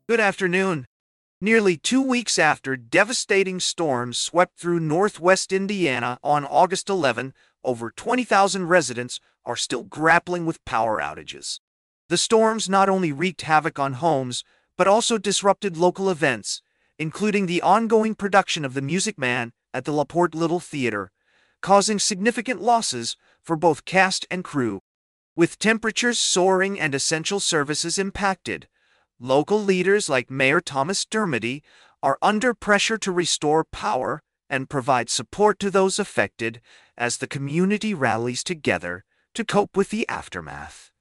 Good afternoon. Nearly 2 weeks after devastating storms swept through northwest Indiana on August 11, over 20,000 residents are still grappling with power outages. The storms not only wreaked havoc on homes, but also disrupted local events, including the ongoing production of The Music Man at the LaPorte Little Theater, causing significant losses for both cast and crew. With temperatures soaring and essential services impacted, local leaders like Mayor Thomas Dermody are under pressure to restore power and provide support to those affected as the community rallies together to cope with the aftermath.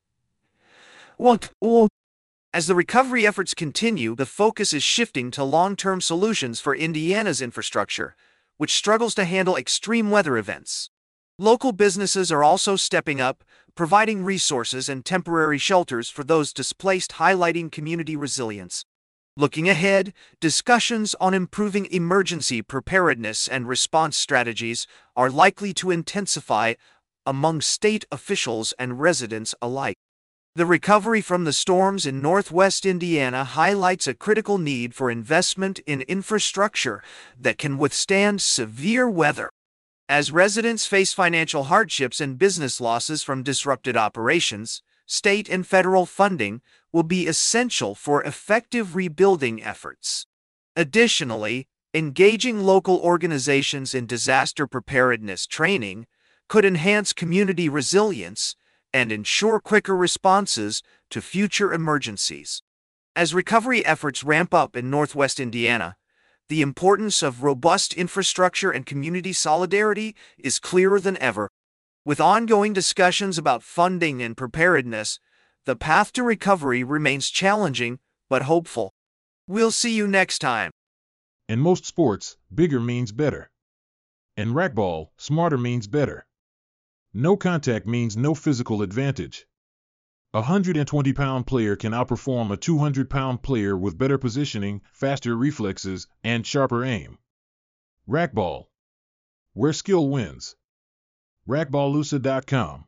As the recovery efforts continue, the focus is shifting to long-term solutions for Indiana's infrastructure, which struggles to handle extreme weather events. Local businesses are also stepping up, providing resources and temporary shelters for those displaced, highlighting community resilience. Looking ahead, discussions on improving emergency preparedness and response strategies are likely to intensify among state officials and residents alike. The recovery from the storms in northwest Indiana highlights a critical need for investment in infrastructure that can withstand severe weather. As residents face financial hardships and business losses from disrupted operations, state and federal funding will be essential for effective rebuilding efforts. Additionally, engaging local organizations in disaster preparedness training could enhance community resilience and ensure quicker responses to future emergencies. As recovery efforts ramp up in northwest Indiana, the importance of robust infrastructure and community solidarity is clearer than ever. With ongoing discussions about funding and preparedness, the path to recovery remains challenging but hopeful. We'll see you next time. In most sports, bigger means better. In racquetball, smarter means better. No contact means no physical advantage. A 120-pound player can outperform a 200-pound player with better positioning, faster reflexes, and sharper aim. Racquetball, where skill wins. Racquetballusa.com